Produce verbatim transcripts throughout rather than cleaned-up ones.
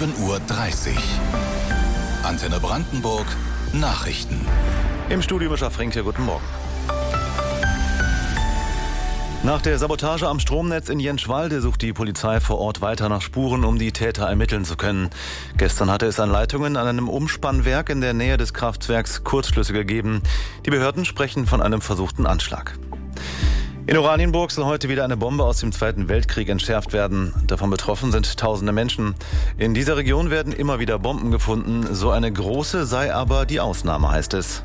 sieben Uhr dreißig. Antenne Brandenburg Nachrichten. Im Studio Mischa Frenke, guten Morgen. Nach der Sabotage am Stromnetz in Jenschwalde sucht die Polizei vor Ort weiter nach Spuren, um die Täter ermitteln zu können. Gestern hatte es an Leitungen an einem Umspannwerk in der Nähe des Kraftwerks Kurzschlüsse gegeben. Die Behörden sprechen von einem versuchten Anschlag. In Oranienburg soll heute wieder eine Bombe aus dem Zweiten Weltkrieg entschärft werden. Davon betroffen sind tausende Menschen. In dieser Region werden immer wieder Bomben gefunden. So eine große sei aber die Ausnahme, heißt es.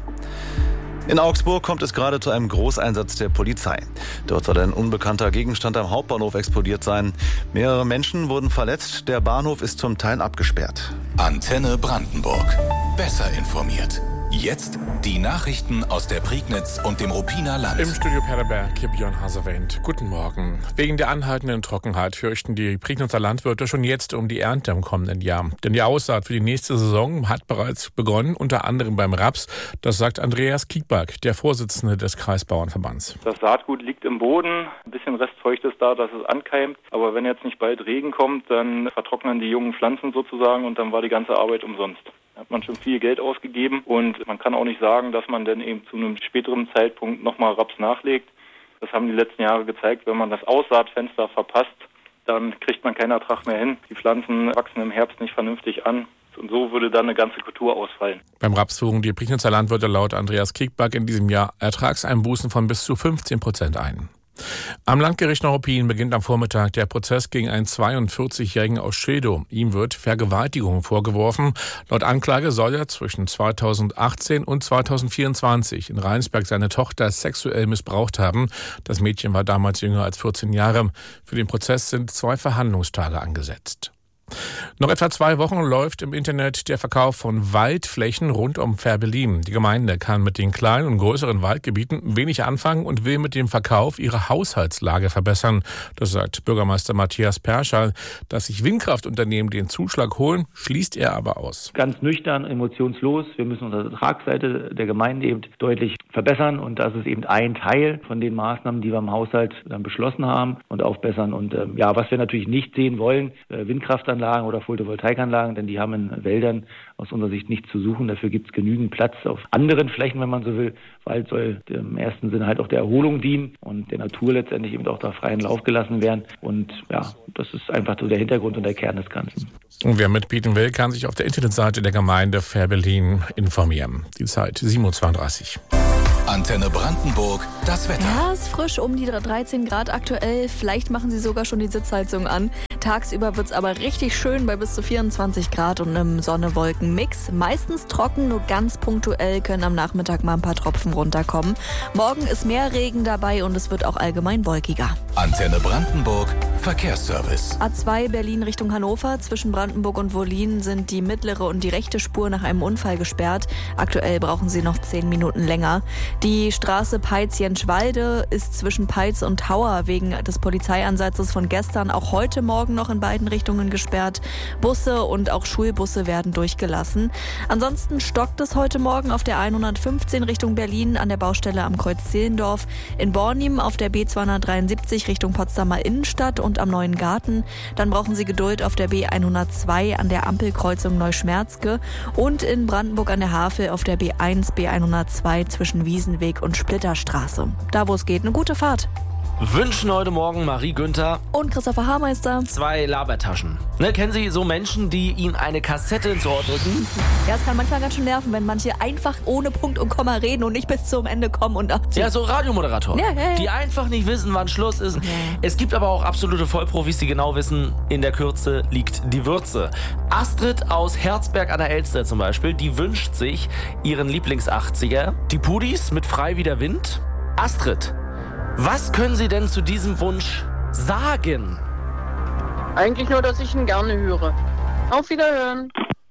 In Augsburg kommt es gerade zu einem Großeinsatz der Polizei. Dort soll ein unbekannter Gegenstand am Hauptbahnhof explodiert sein. Mehrere Menschen wurden verletzt. Der Bahnhof ist zum Teil abgesperrt. Antenne Brandenburg. Besser informiert. Jetzt die Nachrichten aus der Prignitz und dem Ruppiner Land. Im Studio Perleberg, hier Björn Hasewind. Guten Morgen. Wegen der anhaltenden Trockenheit fürchten die Prignitzer Landwirte schon jetzt um die Ernte im kommenden Jahr. Denn die Aussaat für die nächste Saison hat bereits begonnen, unter anderem beim Raps. Das sagt Andreas Kiekback, der Vorsitzende des Kreisbauernverbands. Das Saatgut liegt im Boden, ein bisschen Restfeucht ist da, dass es ankeimt. Aber wenn jetzt nicht bald Regen kommt, dann vertrocknen die jungen Pflanzen sozusagen und dann war die ganze Arbeit umsonst. Da hat man schon viel Geld ausgegeben und man kann auch nicht sagen, dass man dann eben zu einem späteren Zeitpunkt nochmal Raps nachlegt. Das haben die letzten Jahre gezeigt. Wenn man das Aussaatfenster verpasst, dann kriegt man keinen Ertrag mehr hin. Die Pflanzen wachsen im Herbst nicht vernünftig an. Und so würde dann eine ganze Kultur ausfallen. Beim Raps fuhren die Prignitzer Landwirte laut Andreas Kiekback in diesem Jahr Ertragseinbußen von bis zu fünfzehn Prozent ein. Am Landgericht Neuruppin beginnt am Vormittag der Prozess gegen einen zweiundvierzigjährigen aus Schildow. Ihm wird Vergewaltigung vorgeworfen. Laut Anklage soll er zwischen zweitausendachtzehn und zweitausendvierundzwanzig in Rheinsberg seine Tochter sexuell missbraucht haben. Das Mädchen war damals jünger als vierzehn Jahre. Für den Prozess sind zwei Verhandlungstage angesetzt. Noch etwa zwei Wochen läuft im Internet der Verkauf von Waldflächen rund um Fährberlin. Die Gemeinde kann mit den kleinen und größeren Waldgebieten wenig anfangen und will mit dem Verkauf ihre Haushaltslage verbessern. Das sagt Bürgermeister Matthias Perschal. Dass sich Windkraftunternehmen den Zuschlag holen, schließt er aber aus. Ganz nüchtern, emotionslos. Wir müssen unsere Ertragsseite der Gemeinde eben deutlich verbessern und das ist eben ein Teil von den Maßnahmen, die wir im Haushalt dann beschlossen haben und aufbessern. Und äh, ja, was wir natürlich nicht sehen wollen, äh, Windkraftanlagen oder Photovoltaikanlagen, denn die haben in Wäldern aus unserer Sicht nichts zu suchen. Dafür gibt es genügend Platz auf anderen Flächen, wenn man so will. Wald soll im ersten Sinne halt auch der Erholung dienen und der Natur letztendlich eben auch da freien Lauf gelassen werden. Und ja, das ist einfach so der Hintergrund und der Kern des Ganzen. Und wer mitbieten will, kann sich auf der Internetseite der Gemeinde Fährberlin informieren. Die Zeit sieben Uhr zweiunddreißig. Antenne Brandenburg, das Wetter. Ja, ist frisch, um die dreizehn Grad aktuell. Vielleicht machen Sie sogar schon die Sitzheizung an. Tagsüber wird es aber richtig schön bei bis zu vierundzwanzig Grad und einem Sonne-Wolken-Mix. Meistens trocken, nur ganz punktuell können am Nachmittag mal ein paar Tropfen runterkommen. Morgen ist mehr Regen dabei und es wird auch allgemein wolkiger. Antenne Brandenburg, Verkehrsservice. A zwei Berlin Richtung Hannover. Zwischen Brandenburg und Wollin sind die mittlere und die rechte Spur nach einem Unfall gesperrt. Aktuell brauchen Sie noch zehn Minuten länger. Die Straße Peitz-Jenschwalde ist zwischen Peitz und Tauer wegen des Polizeieinsatzes von gestern auch heute Morgen noch in beiden Richtungen gesperrt. Busse und auch Schulbusse werden durchgelassen. Ansonsten stockt es heute Morgen auf der hundertfünfzehn Richtung Berlin an der Baustelle am Kreuz Zehlendorf, in Bornim auf der B zweihundertdreiundsiebzig Richtung Potsdamer Innenstadt und am Neuen Garten. Dann brauchen Sie Geduld auf der B hundertzwei an der Ampelkreuzung Neuschmerzke und in Brandenburg an der Havel auf der B eins, B hundertzwei zwischen Wiesenweg und Splitterstraße. Da, wo es geht, eine gute Fahrt. Wünschen heute Morgen Marie Günther und Christopher Haarmeister zwei Labertaschen. Ne, kennen Sie so Menschen, die Ihnen eine Kassette ins Ohr drücken? Ja, es kann manchmal ganz schön nerven, wenn manche einfach ohne Punkt und Komma reden und nicht bis zum Ende kommen. Und auch ja, so Radiomoderatoren, ja, ja, ja. die einfach nicht wissen, wann Schluss ist. Ja. Es gibt aber auch absolute Vollprofis, die genau wissen, in der Kürze liegt die Würze. Astrid aus Herzberg an der Elster zum Beispiel, die wünscht sich ihren Lieblings-achtziger. Die Pudis mit Frei wie der Wind. Astrid, was können Sie denn zu diesem Wunsch sagen? Eigentlich nur, dass ich ihn gerne höre. Auf Wiederhören.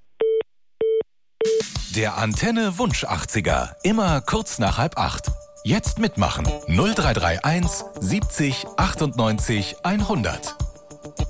Der Antenne Wunsch achtziger, immer kurz nach halb acht. Jetzt mitmachen. null drei drei eins siebzig achtundneunzig hundert.